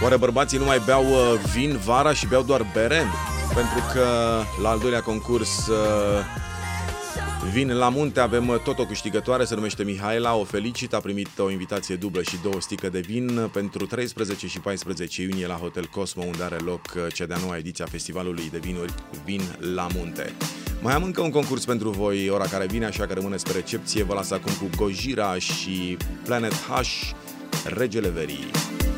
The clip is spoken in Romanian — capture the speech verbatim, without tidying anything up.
Oare bărbații nu mai beau vin vara și beau doar bere? Pentru că la al doilea concurs Vin la munte avem tot o câștigătoare, se numește Mihaela, o felicit, a primit o invitație dublă și două sticle de vin pentru treisprezece și paisprezece iunie la Hotel Cosmo, unde are loc cea de-a noua ediție a festivalului de vinuri Vin la munte. Mai am încă un concurs pentru voi ora care vine, așa că rămâneți pe recepție. Vă las acum cu Gojira și Planet H, Regele Verii.